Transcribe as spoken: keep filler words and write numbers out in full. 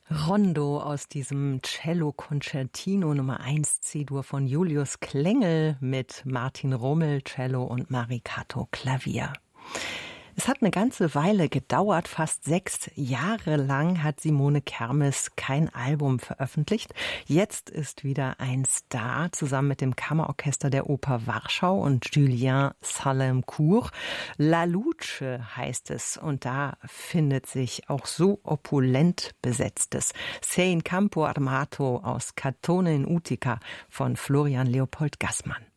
Rondo aus diesem Cello Concertino Nummer eins C-Dur von Julius Klengel mit Martin Rummel Cello und Mari Kato Klavier. Es hat eine ganze Weile gedauert, fast sechs Jahre lang hat Simone Kermes kein Album veröffentlicht. Jetzt ist wieder ein Star zusammen mit dem Kammerorchester der Oper Warschau und Julien Salemcourt. La Luce heißt es und da findet sich auch so opulent besetztes Sei in Campo Armato aus Catone in Utica von Florian Leopold Gassmann.